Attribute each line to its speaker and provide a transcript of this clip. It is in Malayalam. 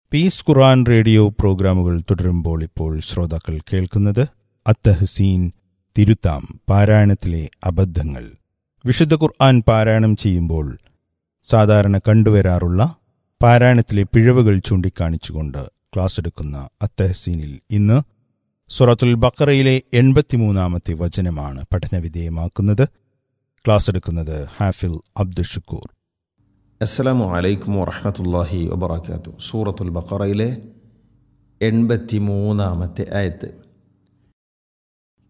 Speaker 1: പീസ് ഖുർആൻ റേഡിയോ പ്രോഗ്രാമുകൾ തുടരുമ്പോൾ ഇപ്പോൾ ശ്രോതാക്കൾ കേൾക്കുന്നത് അത്തഹ്സീൻ തിരുത്താം പാരായണത്തിലെ അബദ്ധങ്ങൾ. വിശുദ്ധ ഖുർആൻ പാരായണം ചെയ്യുമ്പോൾ സാധാരണ കണ്ടുവരാറുള്ള പാരായണത്തിലെ പിഴവുകൾ ചൂണ്ടിക്കാണിച്ചുകൊണ്ട് ക്ലാസ് എടുക്കുന്ന അത്തഹ്സീനിൽ ഇന്ന് സൂറത്തുൽ ബഖറയിലെ 83-ാമത്തെ വചനമാണ് പഠനവിധേയമാക്കുന്നത്. ക്ലാസ് എടുക്കുന്നത് ഹാഫിൽ അബ്ദുഷുക്കൂർ.
Speaker 2: അസ്സലാമു അലൈക്കും വറഹ്മത്തുള്ളാഹി വബറകാതുഹു. സൂറത്തുൽ ബഖറയിലെ 83-ാമത്തെ ആയത്ത്.